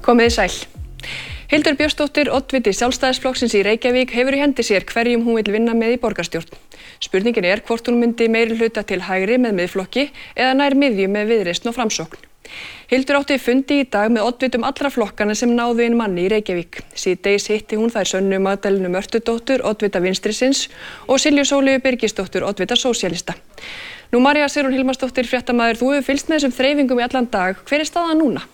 Komiði sæl. Hildur Björnsdóttir, oddviti Sjálfstæðisflokksins í Reykjavík, hefur í hendi sér hverjum hún vill vinna með í borgarstjórn. Spurningin hvort hún myndi meirihluta til hægri með Miðflokki eða nær miðju með Viðreisn og Framsókn. Hildur átti fundi í dag með oddvitum allra flokkana sem náðu inn manni í Reykjavík. Síðdegis hitti hún þær Sönnu Magdalenu Mörtudóttur, oddvita Vinstrisins, og Silju Sóleyju Birgisdóttur, oddvita Sósíalista. Nú María Sigrún Hilmarsdóttir, fréttamaður, þú hefur fylgst með þessum þreifingum í allan dag. Hver staðan núna?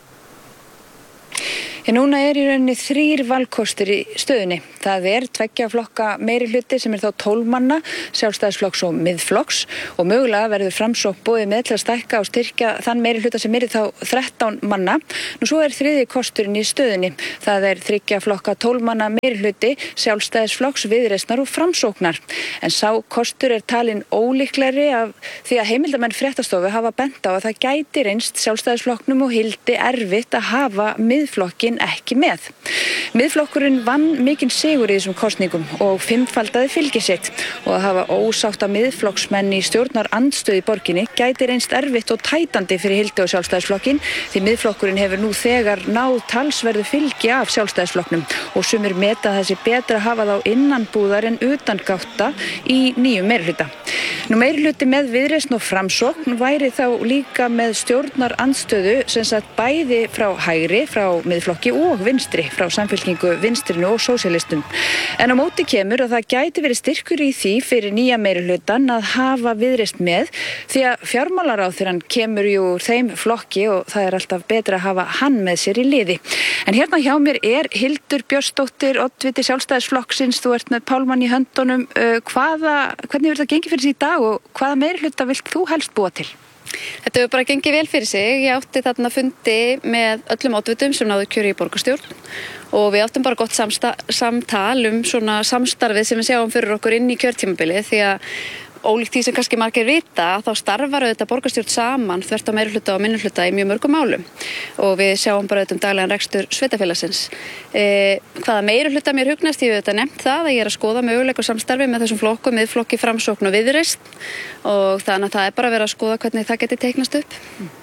Núna í rauninni 3 valkostir í stöðunni. Það 2 flokka meirihluti sem þá 12 manna, Sjálfstæðisflokks og Miðflokks, og mögulega verður Framsókn boðið með til að stækka og styrkja þann meirihluta sem þá 13 manna. Nú svo 3. kosturinn í stöðunni. Það 3 flokka 12 manna meirihluti, Sjálfstæðisflokks, Viðreisnar og Framsóknar. En sá kostur talinn ólíklegri af því að heimildamenn Fréttastofu hafa bent á að það gæti reynst Sjálfstæðisflokknum og Hildi erfitt að hafa Miðflokkin ekki með. Miðflokkurinn vann mikinn sigur í þessum kosningum og 5-faldaði fylgi sitt, og að hafa ósátta miðflokksmenn í stjórnarandstöðu í borginni gæti reynst erfitt og tætandi fyrir Hildi og Sjálfstæðisflokkin, því Miðflokkurinn hefur nú þegar náð talsverðu fylgi af Sjálfstæðisflokknum og sumir meta að það sé betra að hafa þá innanbúðar en utangátta í nýjum meirihluta. Nú meirihluti með Viðreisn og Framsókn væri þá líka með stjórnarandstöðu sem sagt bæði frá hægri, frá Miðflokki og vinstri, frá Samfylkingu, Vinstrinu og Sósíalistum. En á móti kemur að það gæti verið styrkur í því fyrir nýja meirihlutan að hafa Viðreisn með, því að fjármálaráðherrann kemur úr þeim flokki og það alltaf betra að hafa hann með sér í liði. En hérna hjá mér Hildur Björnsdóttir, oddviti Sjálfstæðisflokksins, þú með Pálmann í höndunum. Hvernig verður það gengið fyrir sig í dag og hvaða meirihluta vilt þú helst búa til? Þetta hefur bara gengið vel fyrir sig. Ég átti þarna fundi með öllum oddvitum sem náðu kjöri í borgarstjórn og við áttum bara gott samtal svona samstarfið sem við sjáum fyrir okkur inn í kjörtímabilið, því að ólíkt því sem kannski margir vita, þá starfar auðvitað borgarstjórn saman þvert á meirihluta og minnihluta í mjög mörgum málum og við sjáum bara auðvitað daglegan rekstur sveitarfélagsins. Hvaða meirihluta mér hugnast, ég hef auðvitað nefnt það að ég að skoða möguleika og samstarfi með þessum flokkum, Miðflokki, Framsókn og Viðreisn, og þannig að það bara verið að skoða hvernig það geti teiknast upp.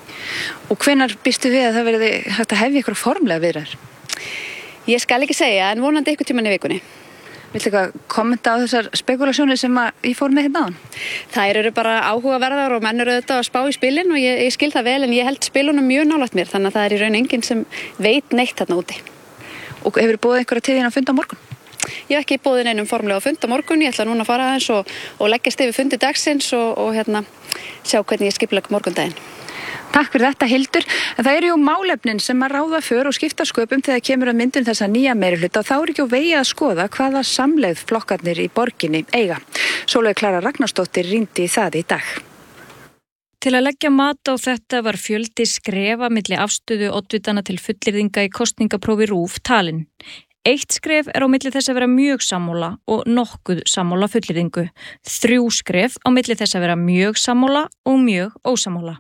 Og hvenær býstu við að það verði hægt að hefja ykkur formlega viðræður? Ég skal ekki segja, en vonandi einhvern tímann í vikunni. Viltu eitthvað kommenta á þessar spekulasjónir sem ég fór með hérna áðan? Þær eru bara áhugaverðar og menn eru auðvitað að spá í spilin og ég skil það vel, en ég held spilunum mjög nálægt mér, þannig að það í raun enginn sem veit neitt þarna úti. Og hefur boðið einhverja til þín að funda á morgun? Ég hef ekki boðið neinum formlega að funda á morgun, ég ætla núna að fara aðeins og leggjast yfir fundi dagsins og sjá hvernig ég skipulegg morgundaginn. Takk fyrir þetta, Hildur. En það eru málefnin sem að ráða för og skipta sköpum þegar kemur að myndun þessa nýja meirihluta, og þá ekki á vegi að skoða hvaða samleið flokkarnir í borginni eiga. Sólveig Klara Ragnarsdóttir rýndi í það í dag. Til að leggja mat á þetta var fjöldi skrefa milli afstöðu oddvitana til fullyrðinga í kosningaprófi RÚV talin. 1 skref á milli þess að vera mjög sammála og nokkuð sammála fullyrðingu. 3 skref á milli þess að vera mjög sammála og mjög ósammála.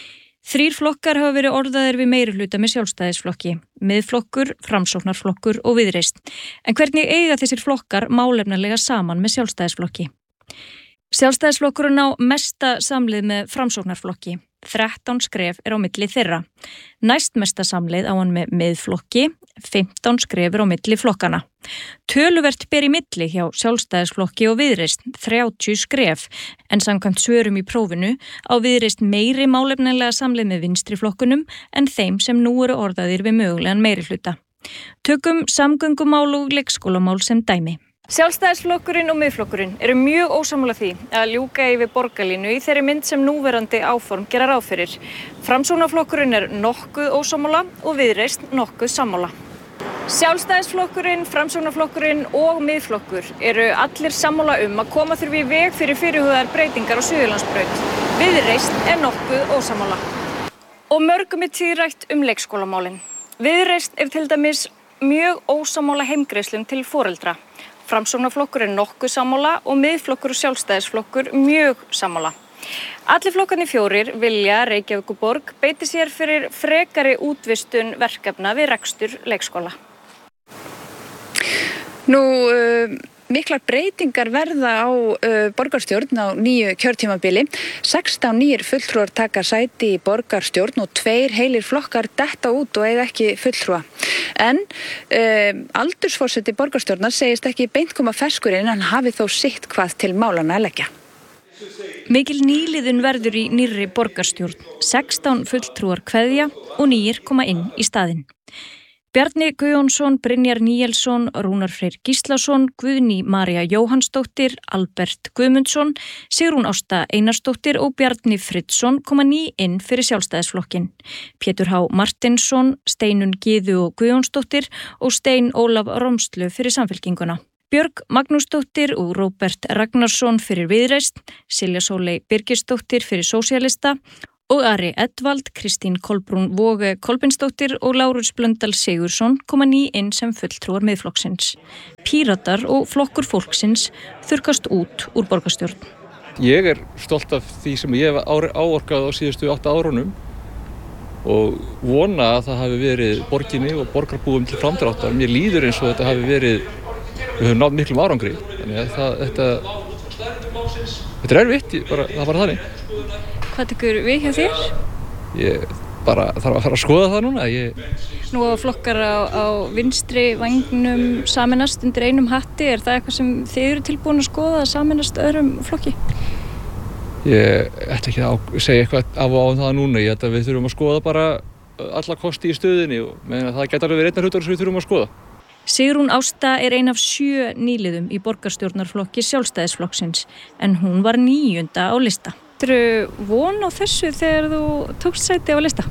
3 flokkar hafa verið orðaðir við meirihluta með Sjálfstæðisflokki, Miðflokkur, Framsóknarflokkur og Viðreisn. En hvernig eiga þessir flokkar málefnalega saman með Sjálfstæðisflokki? Sjálfstæðisflokkurinn á mesta samleið með Framsóknarflokki. 13 skref á milli þeirra. Næstmesta samleið á hann með Miðflokki, 15 skref á milli flokkana. Töluvert ber í milli hjá Sjálfstæðisflokki og Viðreisn, 30 skref, en samkvæmt svörum í prófinu á Viðreisn meiri málefnalega samleið með vinstriflokkunum en þeim sem nú eru orðaðir við mögulegan meirihluta. Tökum samgöngumál og leikskólamál sem dæmi. Sjálfstæðisflokkurinn og Miðflokkurinn eru mjög ósammála því að ljúka yfir borgarlínu í þeirri mynd sem núverandi áform gera ráð fyrir. Framsóknarflokkurinn nokkuð ósammála og Viðreisn nokkuð sammála. Sjálfstæðisflokkurinn, Framsóknarflokkurinn og Miðflokkur eru allir sammála að koma þurfi í veg fyrir fyrirhugaðar breytingar á Suðurlandsbraut. Viðreisn nokkuð ósammála. Og mörgum tíðrætt leikskólamálin. Viðreisn til dæmis mjög ósammála heimgreiðslum til foreldra. Framsóknarflokkur nokkuð sammála og Miðflokkur og Sjálfstæðisflokkur mjög sammála. Allir flokkarnir 4 vilja Reykjavíkurborg beiti sér fyrir frekari útvistun verkefna við rekstur leikskóla. Nú, Miklar breytingar verða á borgarstjórn á nýju kjörtímabili. 16 nýjir fulltrúar taka sæti í borgarstjórn og 2 heilir flokkar detta út og eiga ekki fulltrúa. En aldursforseti borgarstjórnar segist ekki beint koma ferskur inn, hann hafi þó sitt hvað til málanna að leggja. Mikil nýliðun verður í nýrri borgarstjórn. 16 fulltrúar kveðja og 9 koma inn í staðinn. Bjarni Guðjónsson, Brynjar Níelsson, Rúnar Freyr Gíslason, Guðný María Jóhannsdóttir, Albert Guðmundsson, Sigrún Ásta Einarsdóttir og Bjarni Friðsson koma ný inn fyrir Sjálfstæðisflokkin. Pétur H. Martinsson, Steinun Gyðu og Guðjónsdóttir og Stein Ólaf Romslu fyrir Samfylkinguna. Björg Magnúsdóttir og Róbert Ragnarsson fyrir Viðreisn, Silja Sóley Birgisdóttir fyrir Sósíalista og Ari Edvald, Kristín Kolbrún Voge Kolbeinsdóttir og Lárus Blöndal Sigursson koma ný inn sem fulltrúar Miðflokksins. Píratar og Flokkur fólksins þurrkast út úr borgarstjórn. Ég stolt af því sem ég hef áorkað á síðustu 8 árunum og vona að það hafi verið borginni og borgarbúum til framdráttar. Mér líður eins og þetta hafi verið, við höfum náð miklum árangri, þannig að þetta erfitt, það var þannig. Hvað tekur við hjá þér? Ég bara þarf að fara að skoða það núna. Nú að flokkar á vinstri vængnum sameinast undir einum hatti, er það eitthvað sem þið eru tilbúin að skoða að sameinast öðrum flokki? Ég ætla ekki að segja eitthvað af og á það núna, ég held að við þurfum að skoða bara alla kosti í stöðinni og meðan það geta alveg verið einna hlutar sem við þurfum að skoða. Sigrún Ásta er ein af 7 nýliðum í borgarstjórnarflokki Sjálfstæðisflokksins en hún var 9. á lista. Áttirðu von á þessu þegar þú tókst sæti á lista?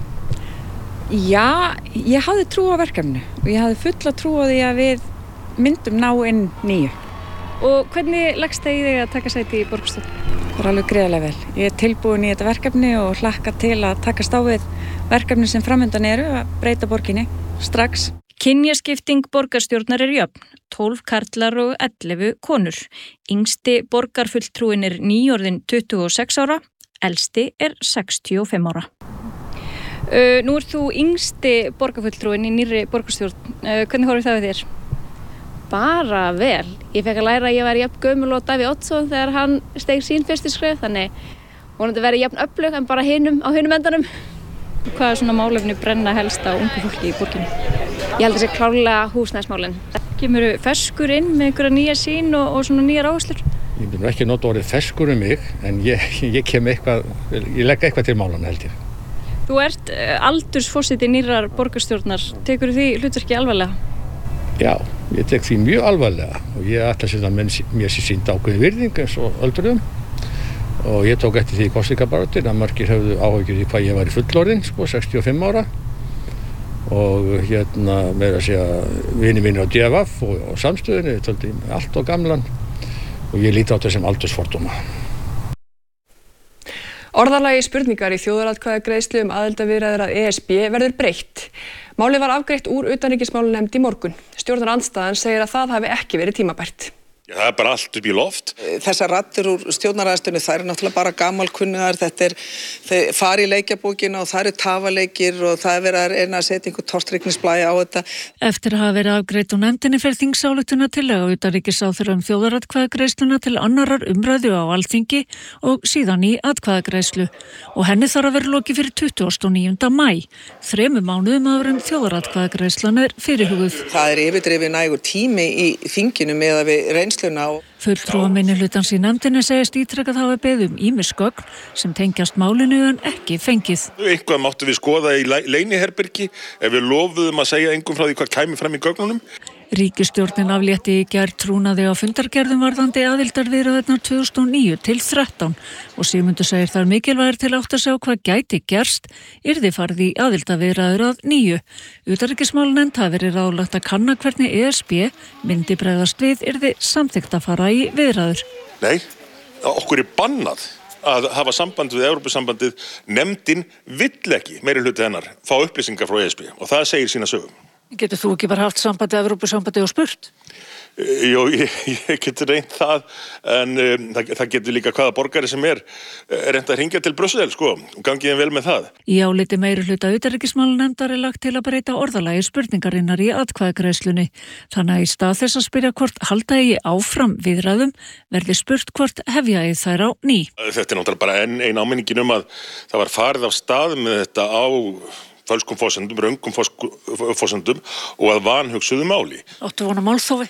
Já, ég hafði trú á verkefninu og ég hafði fulla trú á því að við myndum ná inn 9. Og hvernig leggst það í þig að taka sæti í borgarstjórn? Það er alveg greiðlega vel. Ég er tilbúin í þetta verkefni og hlakka til að takast á við verkefni sem framundan eru að breyta borginni strax. Kynjaskipting borgarstjórnar er jöfn, 12 karlar og 11 konur. Yngsti borgarfulltrúin er nýorðinn 26 ára, elsti er 65 ára. Nú ert þú yngsti borgarfulltrúin í nýrri borgarstjórn. Hvernig horfir það við þér? Bara vel. Ég fekk að læra að ég væri jafn gömul og Davíð Oddsson þegar hann steig sín fyrstu skref, þannig vonandi verið jafn öflug en bara á hinum endanum. Hvað er svona málefni brenna helst á ungu fólki í borginni? Ég held að það sé klárlega húsnæðismálin. Kemur ferskur inn með einhverja nýja sýn og svona nýjar áherslur? Ég myndi ekki nota orðið ferskur mig, en ég kem eitthvað, ég legg eitthvað til málanna held ég. Þú ert aldursforseti nýrrar borgarstjórnar. Tekur því hlutverki alvarlega? Já, ég tek því mjög alvarlega og ég ætla að setja mér sér sýnd ákveðin virðing eins og öldruðum. Og ég tók eftir því í kosningabaráttunni að margir höfðu áhyggjur í hvað ég var í fullorðinn, 65 ára. Og með að segja vinir mínir á DFF og samstöðunni, við töldum allt og gamlan og ég líti á þetta sem aldursfordóma. Orðalagi spurningar í þjóðaratkvæðagreiðslu aðildarviðræður að ESB verður breytt. Málið var afgreitt úr utanríkismálanefnd í morgun. Stjórnarandstaðan segir að það hafi ekki verið tímabært. Það er bara allt upp í loft. Þessar raddir úr stjórnaræðstunni, það náttúrulega bara gamalkunnugar, þeir fari í leikjabókina og það eru tafaleikir og það er verið að reyna að setja einhver tortryggnisblæði á þetta. Eftir að hafa verið afgreitt úr nefndinni fer þingsályktun utanríkisráðherra þjóðaratkvæðagreiðsluna til annarar umræðu á Alþingi og síðan í atkvæðagreiðslu og henni þarf að vera lokið fyrir 29. maí, 3 mánuðum áður en þjóðaratkvæðagreiðslan er fyrirhuguð. Það er yfirdrifið nægur tími í þinginu með að við reynsluna á. Fulltrúa minnihlutans í nefndinni segist ítrekað hafa beðið ýmis gögn sem tengjast málinu en ekki fengið. Eitthvað máttu við skoða í leyniherbergi ef við lofuðum að segja engum frá því hvað kæmi fram í gögnunum. Ríkisstjórnin aflétti í gær trúnaði á fundargerðum varðandi aðildarviðræðurnar 2009-13 og Sigmundur segir þar mikilvægir til átt að sjá hvað gæti gerst yrði farið í aðildarviðræður að nýju. Utanríkismálanefnd hafi verið ráðlagt að kanna hvernig ESB myndi bregðast við yrði samþykkt að fara í viðræður. Nei, okkur er bannað að hafa samband við Evrópusambandið. Nefndin vill ekki, meiri hluti hennar, fá upplýsingar frá ESB og það segir sína sögum. Getur þú ekki bara haft sambandi, Evrópusambandi og spurt? Jú, ég getur reynt það, en það getur líka hvaða borgari sem reynt að hringja til Brussel, sko, og gangið vel með það. Í áliti meirihluta utanríkismálanefndar lagt til að breyta orðalagi spurningarinnar í atkvæðagreiðslunni. Þannig að í stað þess að spyrja hvort halda eigi áfram viðræðum, verði spurt hvort hefja eigi þær á ný. Þetta náttúrulega bara ein áminningin að það var farið af stað með þetta á fölskum forsendum, röngum forsendum og að vanhugsuðu máli. Áttu von á málþófi?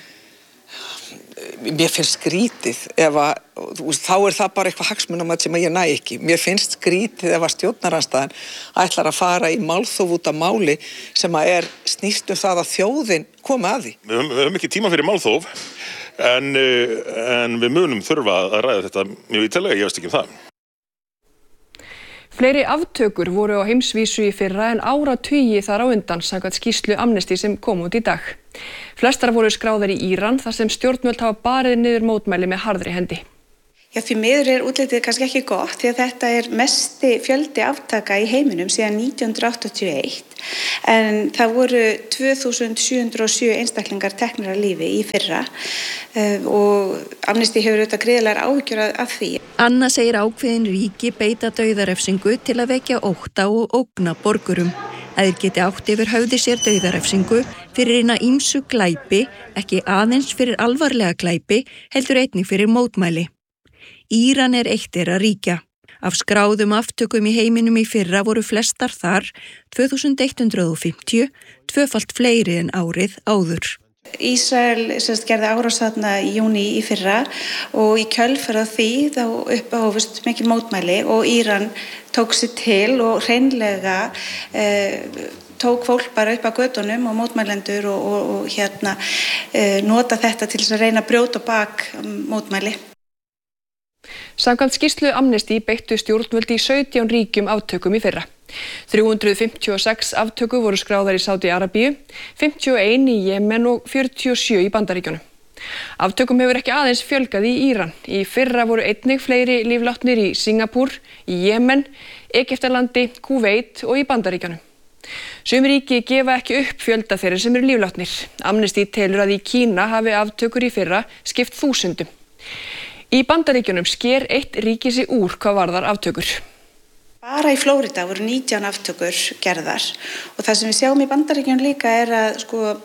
Mér finnst skrítið þá það bara eitthvað hagsmunamat sem ég næ ekki. Mér finnst skrítið ef að stjórnarandstaðan ætlar að fara í málþóf út af máli sem snýst það að þjóðin komi að því. Við höfum ekki tíma fyrir málþóf, en við munum þurfa að ræða þetta mjög ítarlega, ég veist ekki það. Fleiri aftökur voru á heimsvísu í fyrra en áratugi þar á undan samkvæmt skýrslu Amnesty sem kom út í dag. Flestar voru skráðar í Íran þar sem stjórnvöld hafa barið niður mótmæli með harðri hendi. Já, því miður útlitið kannski ekki gott því að þetta mesti fjöldi aftaka í heiminum síðan 1981 en það voru 2707 einstaklingar teknir af lífi í fyrra og Amnesty hefur auðvitað gríðarlegar áhyggjur af því. Anna segir ákveðin ríki beita dauðarefsingu til að vekja ótta og ógna borgurum. Að þeir geti átt yfir höfði sér dauðarefsingu fyrir hina ýmsu glæpi, ekki aðeins fyrir alvarlega glæpi, heldur einnig fyrir mótmæli. Íran eitt þeirra ríkja. Af skráðum aftökum í heiminum í fyrra voru flestar þar 2150, tvöfalt fleiri en árið áður. Ísrael gerði árás þarna í júní í fyrra og í kjölfar af því þá upphófust mikil mótmæli og Íran tók sig til og hreinlega tók fólk bara upp á götunum og mótmælendur og nota þetta til að reyna að brjóta bak mótmæli. Samkvæmt skýrslu Amnesty beittu stjórnvöld í 17 ríkjum aftökum í fyrra. 356 aftöku voru skráðar í Sádi-Arabíu, 51 í Jemen og 47 í Bandaríkjunum. Aftökum hefur ekki aðeins fjölgað í Íran. Í fyrra voru einnig fleiri líflátnir í Singapúr, í Jemen, Egyptalandi, Kúveit og í Bandaríkjunum. Sum ríki gefa ekki upp fjölda þeirra sem eru líflátnir. Amnesty telur að í Kína hafi aftökur í fyrra skipt þúsundum. Í Bandaríkjunum sker eitt ríki sig úr hvað varðar aftökur. Bara í Flórida voru 19 aftökur gerðar og það sem við sjáum í Bandaríkjunum líka að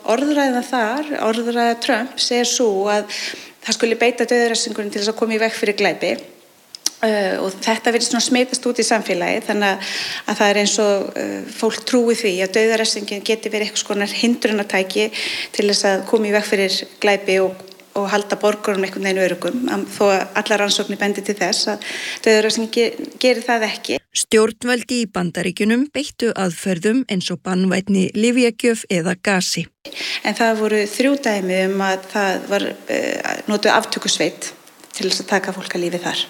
orðræða Trumps svo að það skuli beita dauðarefsinguna til þess að koma í veg fyrir glæpi og þetta virðist smitast út í samfélagið þannig að það eins og fólk trúi því að dauðarefsingin geti verið eitthvað konar hindrunartæki til þess að koma í veg fyrir glæpi og halda borgurum einhvern veginn öruggum þó að allar rannsóknir bendi til þess að dauðarefsingin gerir það ekki. Stjórnvöldi í Bandaríkjunum beittu aðferðum eins og banvænni lyfjagjöf eða gasi. En það voru 3 dæmi að það var notuð aftökusveit til þess að taka fólk að lífi þar.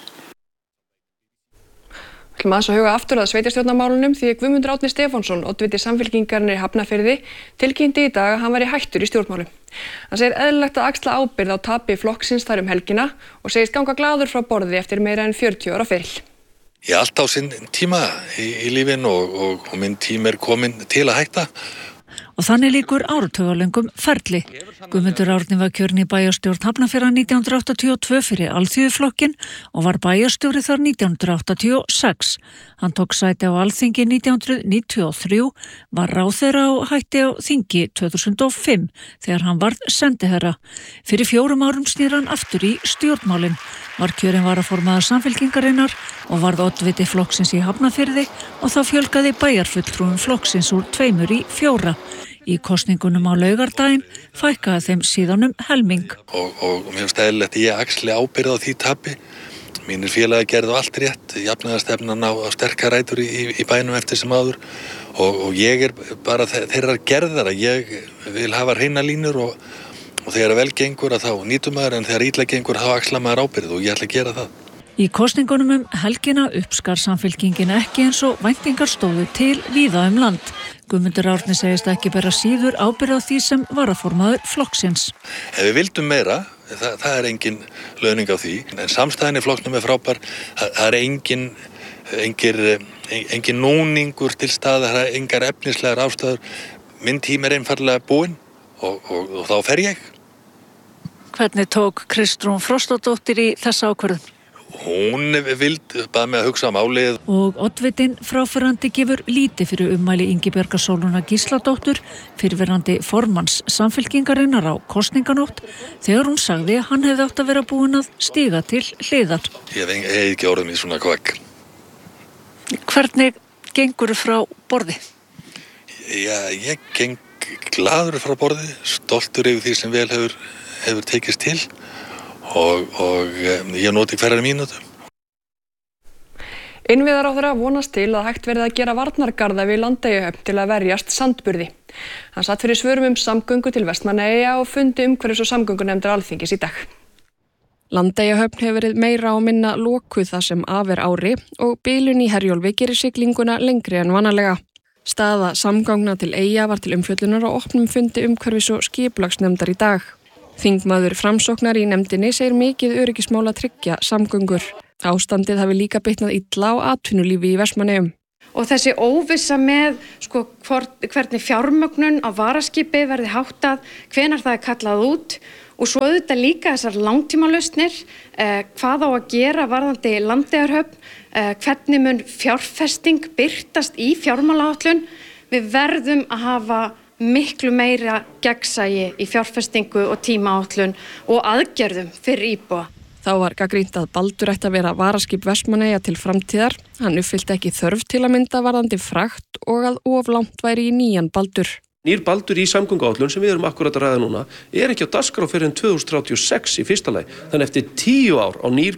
Við ætlum aðeins að huga aftur að sveitarstjórnarmálunum því að Guðmundur Árni Stefánsson, oddviti Samfylkingarinnar í Hafnarfirði, tilkynnti í dag að hann væri hættur í stjórnmálum. Hann segir eðlilegt að axla ábyrgð á tapi flokksins þar helgina og segist ganga glaður frá borði eftir meira en 40 ára feril. Ég allt á sinn tíma í lífinu og minn tími komin til að hætta. Og þannig líkur áratugalöngum ferli. Guðmundur Árni var kjörinn í bæjarstjórn Hafnarfjarðar 1982 fyrir Alþýðuflokkinn og var bæjarstjóri þar 1986. Hann tók sæti á Alþingi 1993, var ráðherra og hætti á þingi 2005 þegar hann varð sendiherra. Fyrir 4 árum snýr hann aftur í stjórnmálin. Var kjörinn varaformaður Samfylkingarinnar og varð oddviti flokksins í Hafnarfirði og þá fjölgaði bæjarfulltrúum flokksins úr 2 í 4. Í kosningunum á laugardaginn fækkaði þeim síðan helming. Og mér finnst eðlilegt ég axli ábyrgð á því tapi. Mínir félagi gerðu allt rétt, jafnaðarstefnan á sterkar rætur í bænum eftir sem áður og ég bara þeirrar gerðar að ég vil hafa hreina línur og þegar vel gengur að þá nýtum maður en þegar illa gengur þá axla maður ábyrgð og ég ætla að gera það. Í kosningunum helgina uppskar Samfylkingin ekki eins og væntingar stóðu til víða land. Guðmundur Árni segist ekki bera síður ábyrgð á því sem varaformaður flokksins. Ef við vildum meira, það engin launing á því, en samstæðan í flokknum frábær, það engin núningur til staðar, það engar efnislegar ástæður. minn tími einfallega búinn og þá fer ég. Hvernig tók Kristrún Frostadóttir í þessa ákvörðun? Hún bað mig að hugsa málið. Og oddvitinn fráfarandi gefur lítið fyrir ummæli Ingibjargar Sólrúnar Gísladóttur, fyrrverandi formanns Samfylkingarinnar á kosninganótt, þegar hún sagði að hann hefði átt að vera búinn að stíga til hliðar. Ég hef ekki orðið mér svona kvakk. Hvernig gengur frá borði? Já, ég geng glaður frá borði, stoltur yfir því sem vel hefur tekist til. Og ég noti hverjar mínútu. Innviðaráðherra vonast til að hægt verði að gera varnargarða við Landeyjahöfn til að verjast sandburði. Hann satt fyrir svörum samgöngu til Vestmannaeyja og fundi umhverfis- og samgöngunefndar Alþingis í dag. Landeyjahöfn hefur verið meira og minna lokuð það sem af ári og bilun í Herjólfi gerir siglinguna lengri en vanalega. Staða samgangna til Eyja var til umfjöllunar á opnum fundi umhverfis- og skipulagsnefndar í dag. Þingmaður Framsóknar í nefndinni segir mikið öryggismál að tryggja samgöngur. Ástandið hafi líka bitnað illa á atvinnulífi í Vestmannaeyjum. Og þessi óvissa með hvernig fjármögnun á varaskipi verði háttað, hvenær það kallað út og svo auðvitað líka þessar langtímalausnir, hvað á að gera varðandi Landeyjahöfn, hvernig mun fjárfesting birtast í fjármálaáætlun. Við verðum að hafa miklu meira gegnsæi í fjárfestingu og tímaáætlun og aðgerðum fyrir íbúa. Þá var gagnrýnt að Baldur ætti að vera varaskip Vestmannaeyja til framtíðar. Hann uppfyllti ekki þörf til að mynda varðandi frakt og að of langt væri í nýjan Baldur. Nýr Baldur í samgönguáætlun sem við erum akkurat að ræða núna ekki á dagskrá fyrr en 2036 í fyrsta lagi. Þannig eftir 10 ár á nýr